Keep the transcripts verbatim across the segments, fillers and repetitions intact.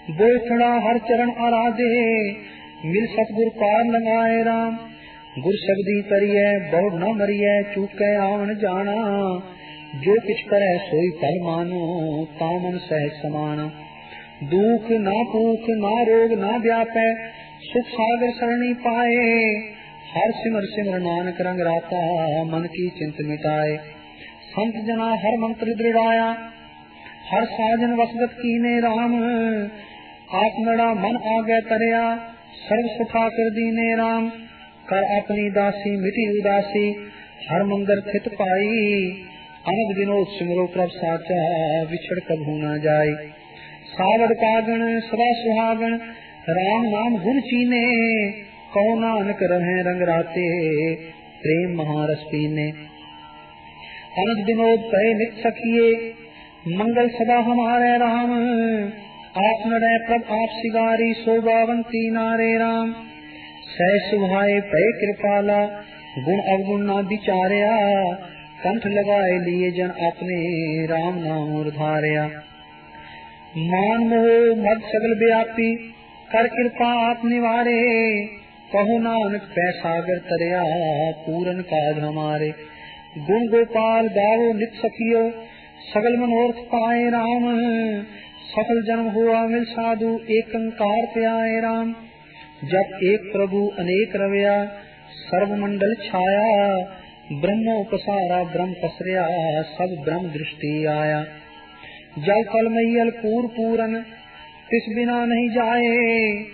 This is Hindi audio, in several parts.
बोथड़ा हर चरण आराधे, मिल सतगुर पार लगाए राम। गुर शब्दी करिए बहु न मरिए, चूके आवन जाना। जो किछ करे सोई फल मानो, तामन सहज समाना। दुख ना भूख ना रोग ना व्यापै, सुख सागर सरणी पाए। हर सिमर सिमर नानक रंग राता, मन की चिंत मिटाए। संत जना हर मंत्र दृढ़ाया, हर साजन वसगत कीने राम। आप नड़ा मन आगे तरया, सर्व सुखा कर दीने राम। कर अपनी दासी मिटी उदासी, हर मंदिर थित पाई। अनद विनोद सिमरो प्रभ साचा, विछड़ कभू न जाई। सावध कागण सदा सुहागण, राम नाम गुण चीने। कहो नानक रहे रंग राते, प्रेम महारस पीने। अनद विनोद कहे नित सखिए, मंगल सदा हमारे राम। आप नड़े प्रभ आप सिगारी, शोभावंती नारे राम। सह सुभाए पै कृपाला, गुण अवगुण ना विचार्या। कंठ लगाए लिए जन अपने, राम नाम उधार्या। मान मोह मद सगल व्यापी, कर कृपा आप निवारे। कहो नानक पै सागर तरया, पूरन काज हमारे। गुण गोपाल गावो नित सखियो, सगल मनोरथ पाए राम। सफल जन्म हुआ मिल साधु, एकंकार पे आए राम। जब एक प्रभु अनेक रवया, सर्व मंडल छाया। ब्रह्मो पसारा ब्रह्म पसरया, सब ब्रह्म दृष्टि आया। जल फल मैयल पूर पूरन, तिस बिना नहीं जाए।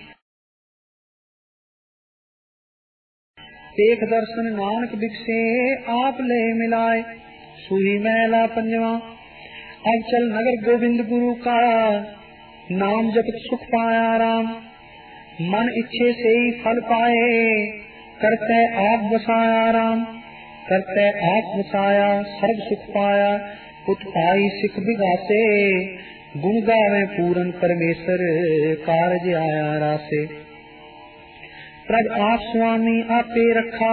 एक दर्शन नानक बिकसे, आप ले मिलाए। सुही मैला पंजवा, अब चल नगर गोविंद गुरु का। नाम जपत सुख पाया राम, मन इच्छे से ही फल पाए। करते आप बसाया राम, करते आप बसाया, सर्व सुख पाया। पुत पाई सिख बिगासे, गुण गावे पूरन परमेश्वर। कारज आया रासे, प्रभ आप स्वामी आपे रखा।